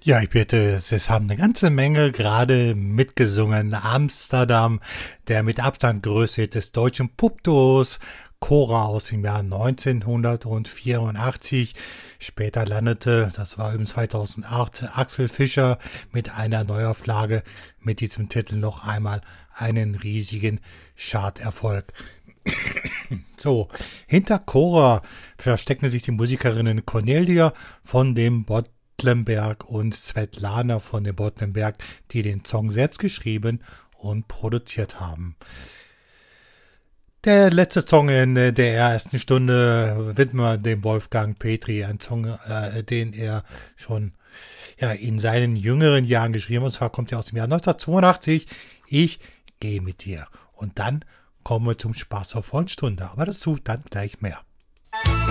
Ja, ich bitte, es haben eine ganze Menge gerade mitgesungen. Amsterdam, der mit Abstand größte Hit des deutschen Popduos, Cora aus dem Jahr 1984. Später landete, das war übrigens 2008, Axel Fischer mit einer Neuauflage mit diesem Titel noch einmal einen riesigen Charterfolg. So, hinter Cora verstecken sich die Musikerinnen Cornelia von dem Bottlenberg und Svetlana von dem Bottlenberg, die den Song selbst geschrieben und produziert haben. Der letzte Song in der ersten Stunde widmen wir dem Wolfgang Petri, ein Song, den er schon in seinen jüngeren Jahren geschrieben hat. Und zwar kommt er aus dem Jahr 1982. Ich gehe mit dir. Und dann kommen wir zum Spaß auf Vollstunde. Aber dazu dann gleich mehr.